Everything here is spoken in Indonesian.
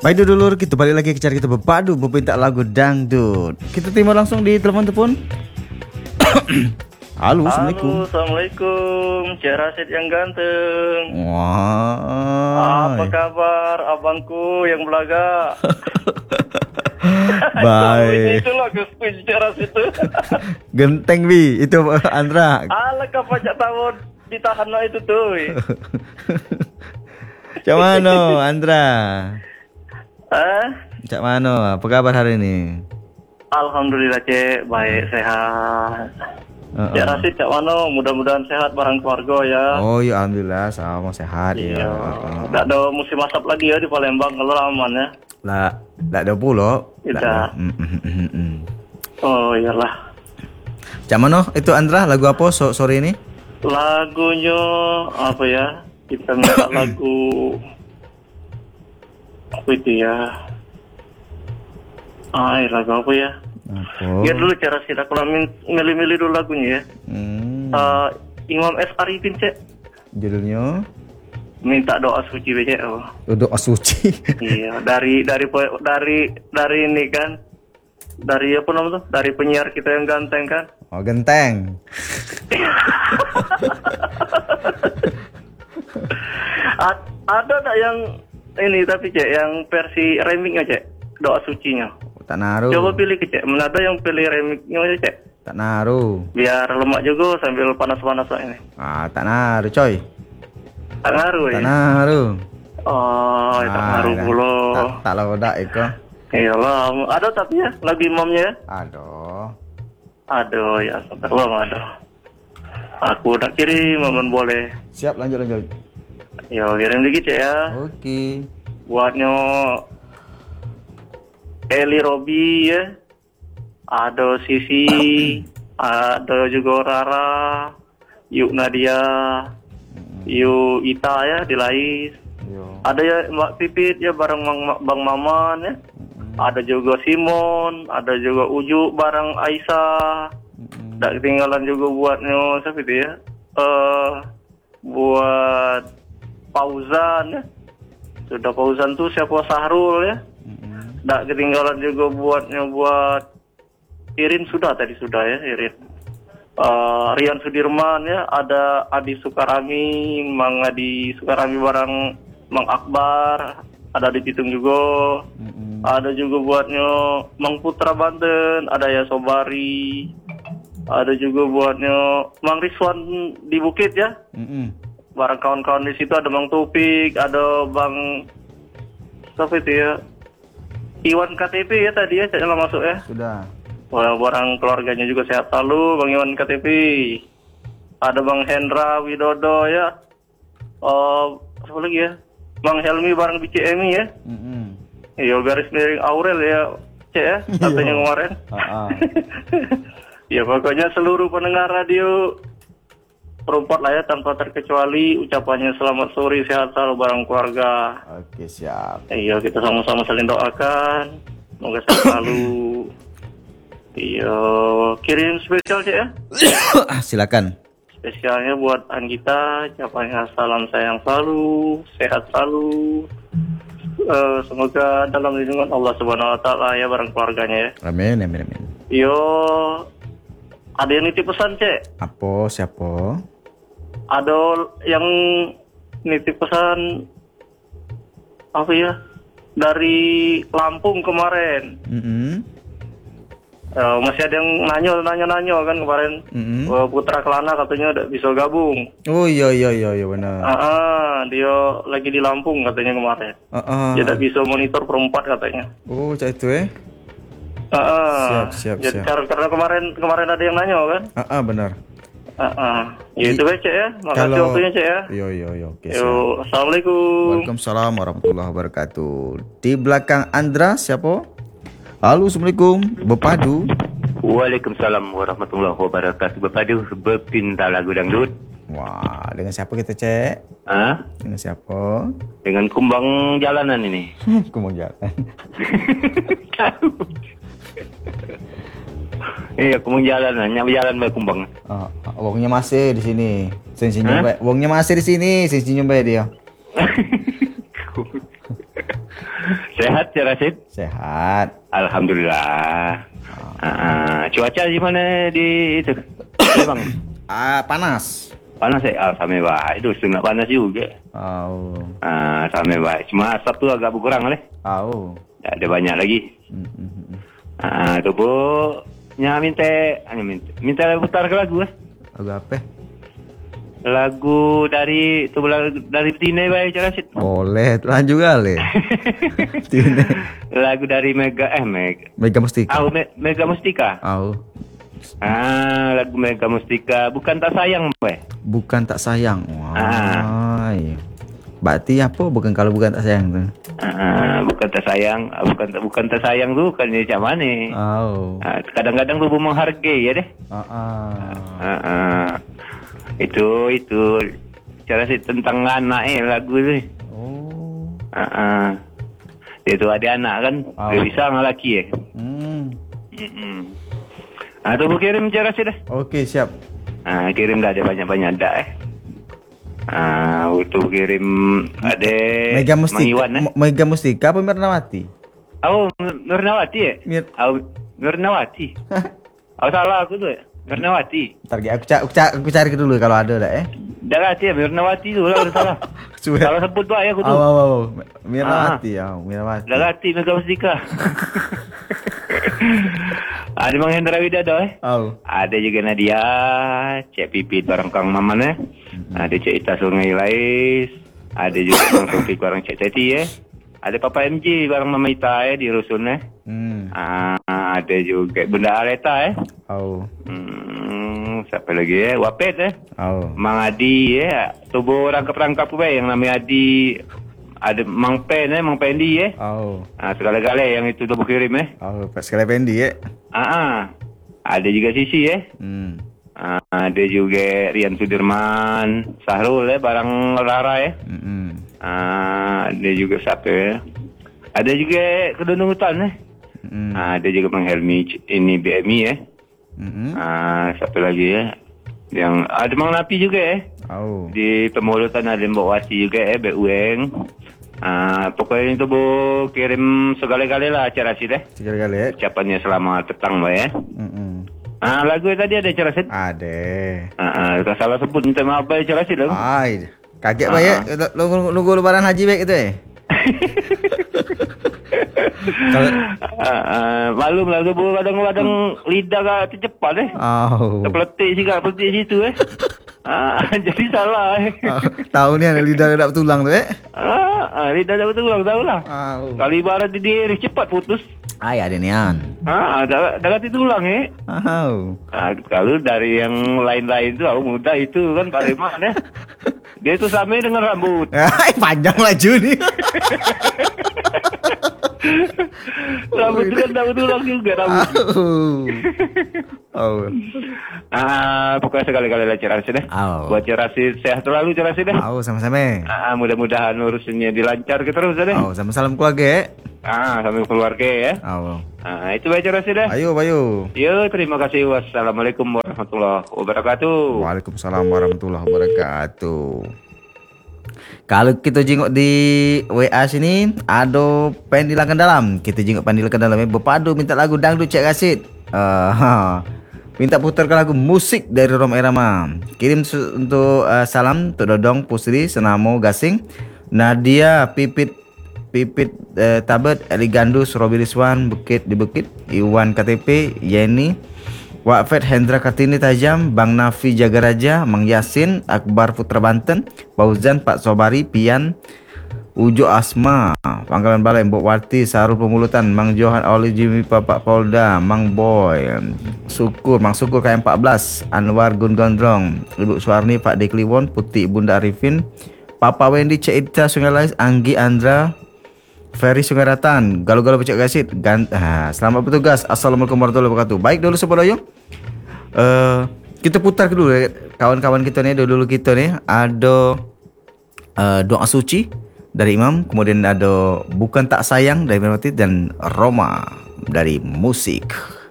Baik dulur, kita balik lagi ke cara kita berpadu meminta lagu dangdut. Kita terima langsung di telepon. Halo, assalamualaikum. Halo, assalamualaikum, Cik Rasid yang ganteng. Wah. Apa kabar, abangku yang belaga? Baik. Itu lagu speech Cik Rasid itu. Genteng bi, itu Andra. Alah, kapajak tahun ditahan lah itu tuh. Cak mano, Andra? Eh? Cak mano, apa kabar hari ini? Alhamdulillah Cik, baik sehat. Cik Rasid, Cak Mano, mudah-mudahan sehat barang keluarga ya. Oh ya, alhamdulillah sama sehat Iya. ya. Nggak ada musim asap lagi ya di Palembang kalau aman ya. Lah, ada pulo. Tidak. Oh iyalah. Cak mano, itu Andra lagu apa sore ini? Lagunya apa ya? Kita minta lagu apa itu ya? Lagu apa ya? Apa? Ya dulu cara kita kalau milih-milih dulu lagunya ya. Imam S. Arifin Cek. Judulnya? Minta doa suci BC. Doa suci. Iya, dari ini kan. Dari apa namanya tuh? Dari penyiar kita yang ganteng kan? Oh, genteng. Ada enggak yang ini tapi Cek, yang versi remixnya Cek? Doa sucinya. Tak naruh. Coba pilih ke Cek. Mana ada yang pilih remixnya aja Cek? Tak naruh. Biar lemak juga sambil panas-panas ini. Tak naruh, coy. Tak ngaruh ya? Tak naruh. Oh, tak ngaruh pula. Tak lodak iko. Iyalah, ada tapi ya lagu imamnya ya? Aduh, ya astagfirullah ada. Aku nak kirim, Maman boleh. Siap, lanjut. Ya, kirim dikit ya. Oke. Buatnya Eli Robi ya. Ada Sisi, ada juga Rara, Yuk Nadia, Yuk Ita ya di Lais. Ada ya Mbak Pipit ya bareng Bang Maman ya. Ada juga Simon, ada juga Uju bareng Aisyah. Tak ketinggalan juga buatnya siapa itu ya? Buat Fauzan ya. Sudah Fauzan tuh siapa Sahrul ya? Tak ketinggalan juga buatnya buat Irin sudah ya Irin. Rian Sudirman ya, ada Adi Sukarami, Mang Adi Sukarami bareng Mang Akbar, ada di Pitung juga. Ada juga buatnya Mang Putra Banten, ada ya Sobari. Ada juga buatnya Mang Rizwan di Bukit ya. Barang kawan-kawan di situ ada Mang Topik, ada Bang siapa itu ya? Iwan KTP ya tadi ya, saya masuk ya. Sudah. Barang keluarganya juga sehat selalu, Bang Iwan KTP. Ada Bang Hendra Widodo ya. Apa lagi ya? Bang Helmi bareng BCMI ya. Iya, garis miring Aurel ya, Cek ya, katanya kemarin. Ya pokoknya seluruh pendengar radio perempat lah ya, tanpa terkecuali ucapannya selamat sore, sehat selalu bareng keluarga. Oke, siap. Iya, kita sama-sama saling doakan, semoga sehat selalu. Iya, kirim spesial Cek ya. Silakan. Spesialnya buat Anggita, ucapannya salam sayang selalu, sehat selalu. Semoga dalam lindungan Allah Subhanahu Wa Taala ya bareng keluarganya ya. Amin. Yo, ada yang nitip pesan Cek. Apa? Siapa? Ada yang nitip pesan apa ya? Dari Lampung kemarin. Masih ada yang nanya kan kemarin. Putra Kelana katanya udah bisa gabung. Oh iya benar. Dia lagi di Lampung katanya kemarin. Dia udah bisa monitor perempat katanya. Oh, cak itu Siap. Karena kemarin ada yang nanya kan? Benar. Ya itu aja Cek ya. Makasih waktunya Cek ya. Yo, oke. Yo, assalamualaikum. Waalaikumsalam warahmatullahi wabarakatuh. Di belakang Andra siapa? Halo, assalamualaikum. Bepadu. Waalaikumsalam warahmatullahi wabarakatuh. Bepadu berpinta lagu dangdut. Wah, dengan siapa kita Cek? Dengan siapa? Dengan kumbang jalanan ini. Kumbang jalan. Iya, kumbang jalanan. Jalan bae kumbang. Wongnya masih di sini. Wongnya masih di sini. Senyum bae dia. Sehat ya Rasid? Sehat. Alhamdulillah. Cuaca gimana di itu? Memang Panas. panas ya? Sama baik. Itu sunat panas juga. Oh. Sama baik. Cuma asap tu agak berkurang leh. Oh. Tak ada banyak lagi. Tu bu, minta putar ke lagu Lagu apa? Lagu dari Betina baik cara sit. Boleh, lanjut kali. Tine. Lagu dari Mega Mustika. Mega Mustika. Oh. Lagu Mega Mustika, bukan tak sayang Bukan tak sayang. Wah. Berarti apa bukan tak sayang tu? Bukan tak sayang, bukan tak sayang tu kan macam mana? Oh. Kadang-kadang tu menghargai ya deh. Itu cara sih tentang anak lagu tu. Oh. Dia tu ada anak kan, dia bisa dengan lelaki tu bu kirim cara sih dah. Okey, siap. Kirim dah ada banyak-banyak dah itu kirim ada Mega Mustika. Mang Iwan Mega Mustika apa Mirnawati? Mirnawati Mirnawati. Salah aku tu Mirnawati. Ntar aku cari ke dulu kalau ada dah Darati Mirnawati tu lah salah. Salah sebut tu aku tu. Mirnawati Mirnawati. Darati Mega Mustika. Ada Mang Hendra Widado Ada juga Nadia, Cik Pipit barang Kang Maman Ada Cik Ita Sungai Lais. Ada juga Mang Taufik barang Cik Teti Ada Papa MJ barang Mama Ita di Rusun Ada juga Bunda Areta siapa lagi Wapet Mang Adi tubuh rangkap-rangkap yang namanya Adi. Ada Mang Pen Mang Pendi segala-gala yang itu tu kirim sekali Pendi ada juga Sisi ada juga Rian Sudirman, Sahrul barang Rara ada juga siapa ada juga Kedundung Hutan ada juga Mang Helmi ini BMI siapa lagi yang ada Mang Napi juga di Pemulutan ada Mbok Wasi juga Beueng. Pokoknya itu bu kirim segala-gala lah acara sih deh. Segala-gala ucapannya selamat petang lagu tadi ada acara sih? Ada. Salah sebut minta maaf acara sih lagu. Kaget banyak nunggu lebaran haji baik itu Malum lah tu bu kadang-kadang lidah kak tercepat terpeletik situ jadi salah tahu ni ada lidah tak bertulang tu lidah tak bertulang tahu lah kali ibarat di diri cepat putus ada nian dah ganti tulang kalau dari yang lain-lain tu aku muda itu kan Pak Reman dia tu sama dengan rambut panjang laju ni rambut tu kan tak bertulang juga rambut pokoknya sekali-kali lah Cik Rasid buat Cik Rasid sehat selalu Cik Rasid sama-sama mudah-mudahan urusannya dilancar terus sama salam keluarga sambil keluarga itu baik Cik Rasid ayo terima kasih. Wassalamualaikum warahmatullahi wabarakatuh. Waalaikumsalam warahmatullahi wabarakatuh. Kalau kita jenguk di WA sini ada Pendilakan Dalam. Kita jenguk Pendilakan Dalam berpadu minta lagu dangdut Cik Rasid. Minta putarkan lagu musik dari Rom Irama. Kirim untuk salam untuk Dodong Pusri Senamo Gasing, Nadia Pipit Tabet, Eli Gandus, Robi Rizwan Bukit di Bukit, Iwan KTP, Yeni Wafet, Hendra Kartini Tajam, Bang Nafi Jagaraja, Mang Yasin, Akbar Putra Banten, Fauzan, Pak Sobari, Pian, Ujo Asma, Pangkalan Balai, Mbok Warti, Sarul Pemulutan, Mang Johan Oli Jimmy, Bapak Polda, Mang Boy, Mang Sukur KM14, Anwar Gun Gondrong, Ibu Suarni, Pak Dekliwon, Putih Bunda Arifin, Papa Wendy, Cik Ita Sungai Lais, Anggi Andra, Ferry Sungai Ratan, Galuh-galuh Pecik Gasit. Selamat bertugas. Assalamualaikum warahmatullahi wabarakatuh. Baik dulu sebelum kita putar dulu kawan-kawan kita ni. Dulu kita ni ada doa suci dari Imam, kemudian ada Bukan Tak Sayang dari Mirnawati dan Roma dari musik.